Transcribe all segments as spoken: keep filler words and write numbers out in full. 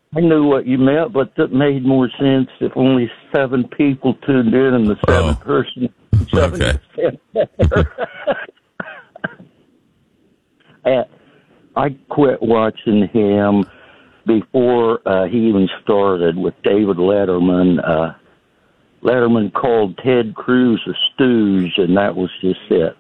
I knew what you meant, but that made more sense if only seven people tuned in and the seventh oh. person. Okay. uh, I quit watching him before uh, he even started with David Letterman. Uh, Letterman called Ted Cruz a stooge, and that was just it.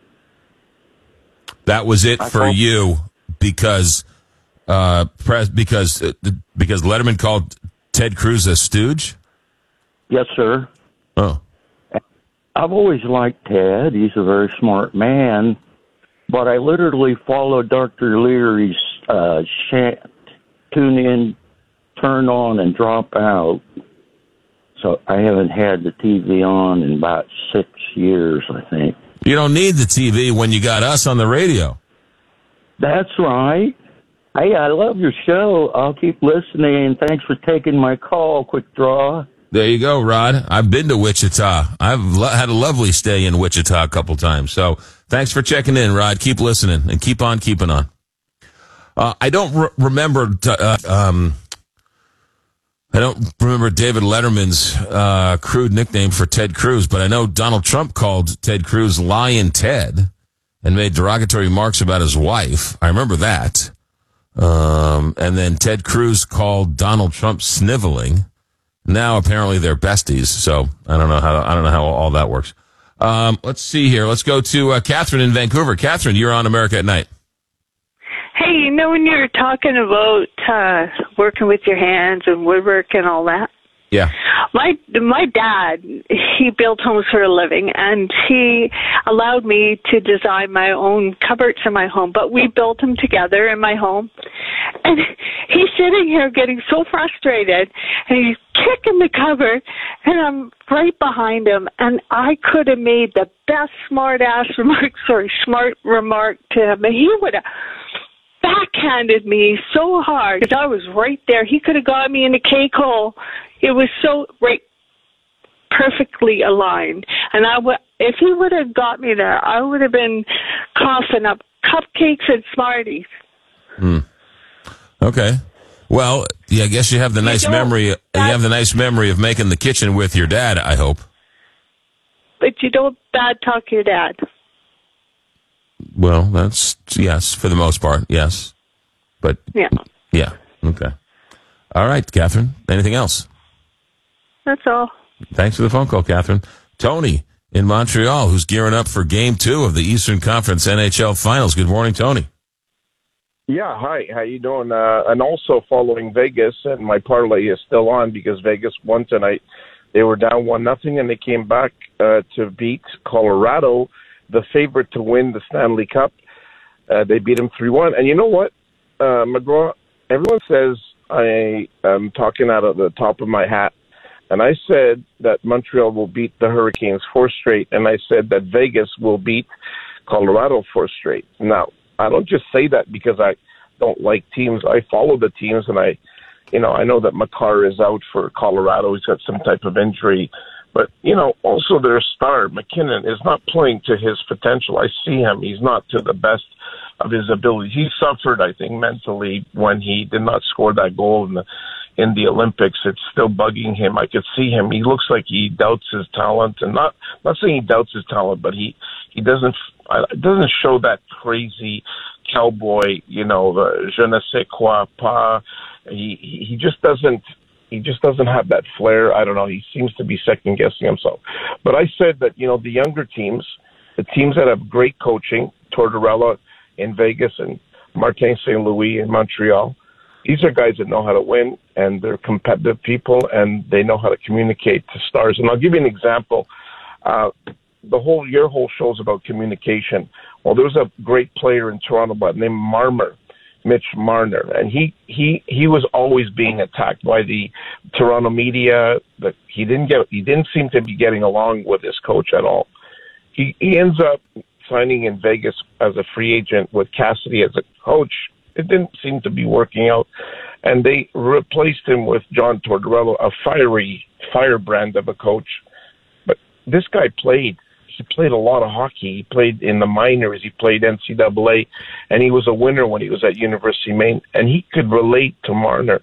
That was it I for called- you because uh, press because uh, because Letterman called Ted Cruz a stooge? Yes, sir. Oh. I've always liked Ted. He's a very smart man. But I literally followed Doctor Leary's uh, chant, tune in, turn on, and drop out. So I haven't had the T V on in about six years, I think. You don't need the T V when you got us on the radio. That's right. Hey, I love your show. I'll keep listening. Thanks for taking my call, Quick Draw. There you go, Rod. I've been to Wichita. I've lo- had a lovely stay in Wichita a couple times. So thanks for checking in, Rod. Keep listening and keep on keeping on. Uh, I don't re- remember. T- uh, um, I don't remember David Letterman's uh, crude nickname for Ted Cruz, but I know Donald Trump called Ted Cruz Lion Ted and made derogatory remarks about his wife. I remember that. Um, and then Ted Cruz called Donald Trump sniveling. Now apparently they're besties, so I don't know how I don't know how all that works. Um, let's see here. Let's go to uh, Catherine in Vancouver. Catherine, you're on America at Night. Hey, you know when you're talking about uh, working with your hands and woodwork and all that? Yeah. My my dad, he built homes for a living, and he allowed me to design my own cupboards in my home, but we built them together in my home. And he's sitting here getting so frustrated, and he's kicking the cupboard, and I'm right behind him, and I could have made the best smart-ass remark, sorry, smart remark to him, and he would have backhanded me so hard because I was right there. He could have got me in the cake hole. It was so right, perfectly aligned. And I would, if he would have got me there, I would have been coughing up cupcakes and Smarties. Hmm. Okay. Well, yeah, I guess you have the nice memory. You have the nice memory of making the kitchen with your dad, I hope. But you don't bad talk your dad. Well, that's, yes, for the most part, yes. But, yeah. Yeah, okay. All right, Catherine, anything else? That's all. Thanks for the phone call, Catherine. Tony in Montreal, who's gearing up for game two of the Eastern Conference N H L Finals. Good morning, Tony. Yeah, hi. How you doing? Uh, and also following Vegas, and my parlay is still on because Vegas won tonight. They were down one nothing, and they came back uh, to beat Colorado, the favorite to win the Stanley Cup. Uh, they beat them three one. And you know what, uh, McGraw? Everyone says I am talking out of the top of my hat. And I said that Montreal will beat the Hurricanes four straight, and I said that Vegas will beat Colorado four straight. Now, I don't just say that because I don't like teams. I follow the teams, and I, you know, I know that Makar is out for Colorado. He's got some type of injury. But, you know, also their star, McKinnon, is not playing to his potential. I see him. He's not to the best of his ability. He suffered, I think, mentally when he did not score that goal in the in the Olympics. It's still bugging him. I could see him. He looks like he doubts his talent, and not not saying he doubts his talent, but he he doesn't uh, doesn't show that crazy cowboy, you know, the je ne sais quoi pas. He he just doesn't he just doesn't have that flair. I don't know. He seems to be second guessing himself. But I said that, you know, the younger teams, the teams that have great coaching, Tortorella in Vegas and Martin Saint Louis in Montreal. These are guys that know how to win, and they're competitive people, and they know how to communicate to stars. And I'll give you an example. Uh, the whole your whole show is about communication. Well, there was a great player in Toronto by the name of Marner, Mitch Marner, and he he he was always being attacked by the Toronto media. That he didn't get he didn't seem to be getting along with his coach at all. He he ends up signing in Vegas as a free agent with Cassidy as a coach. It didn't seem to be working out, and they replaced him with John Tortorella, a fiery firebrand of a coach. But this guy played. He played a lot of hockey. He played in the minors. He played N C double A, and he was a winner when he was at University of Maine, and he could relate to Marner.